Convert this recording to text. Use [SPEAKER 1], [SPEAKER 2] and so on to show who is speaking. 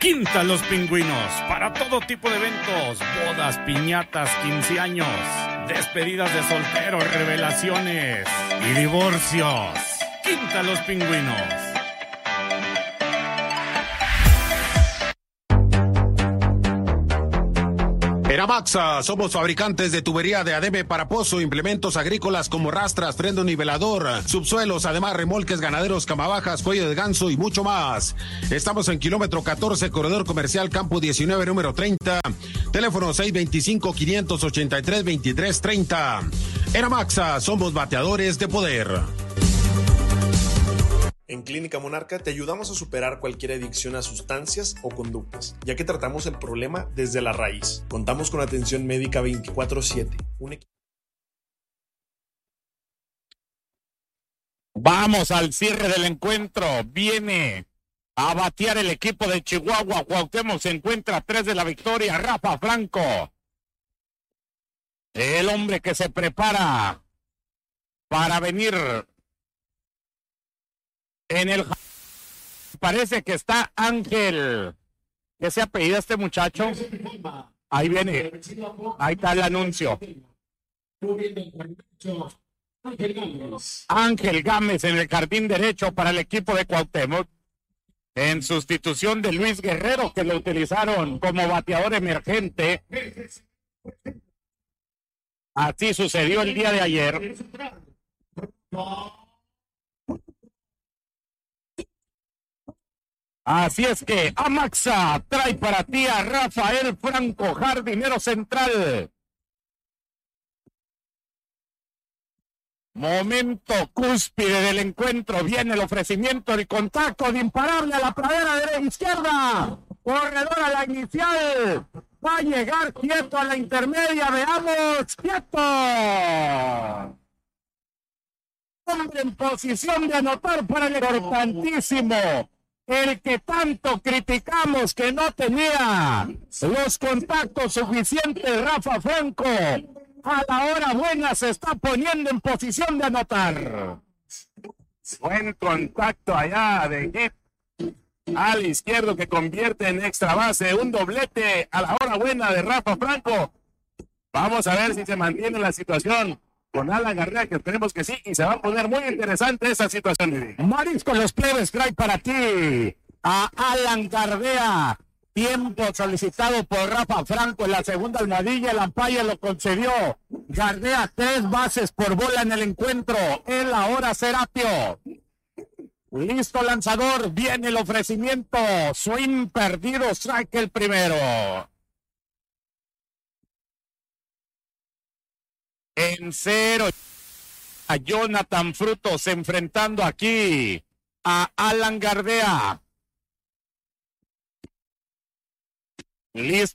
[SPEAKER 1] Quinta Los Pingüinos, para todo tipo de eventos, bodas, piñatas, 15 años, despedidas de solteros, revelaciones y divorcios. Quinta Los Pingüinos.
[SPEAKER 2] Eramaxa, somos fabricantes de tubería de ADB para pozo, implementos agrícolas como rastras, freno nivelador, subsuelos, además remolques ganaderos, camabajas, cuello de ganso y mucho más. Estamos en kilómetro 14, corredor comercial Campo 19, número 30, teléfono 625-583-2330. Eramaxa, somos bateadores de poder.
[SPEAKER 3] En Clínica Monarca te ayudamos a superar cualquier adicción a sustancias o conductas, ya que tratamos el problema desde la raíz. Contamos con atención médica 24/7.
[SPEAKER 4] Vamos al cierre del encuentro. Viene a batear el equipo de Chihuahua. Cuauhtémoc se encuentra a 3 de la victoria. Rafa Franco, el hombre que se prepara para venir en el... Parece que está Ángel. ¿Qué se apellida este muchacho? Ahí viene. Ahí está el anuncio. Ángel Gámez en el jardín derecho para el equipo de Cuauhtémoc, en sustitución de Luis Guerrero, que lo utilizaron como bateador emergente. Así sucedió el día de ayer. Así es que Amaxa trae para ti a Rafael Franco, jardinero central. Momento cúspide del encuentro. Viene el ofrecimiento, el contacto de imparable a la pradera de la izquierda. Corredor a la inicial. Va a llegar quieto a la intermedia. Veamos. Quieto. Hombre en posición de anotar para el importantísimo. El que tanto criticamos que no tenía los contactos suficientes, Rafa Franco, a la hora buena se está poniendo en posición de anotar. Buen contacto allá de Hit al izquierdo que convierte en extra base, un doblete a la hora buena de Rafa Franco. Vamos a ver si se mantiene la situación con Alan Gardea, que esperemos que sí, y se va a poner muy interesante esa situación. Marisco los plebes trae para ti a Alan Gardea. Tiempo solicitado por Rafa Franco en la segunda almohadilla, el umpire lo concedió. Gardea 3 bases por bola en el encuentro. En la hora Serapio. Listo lanzador, viene el ofrecimiento. Swing perdido, strike el primero. En 0 a Jonathan Frutos enfrentando aquí a Alan Gardea. Listo.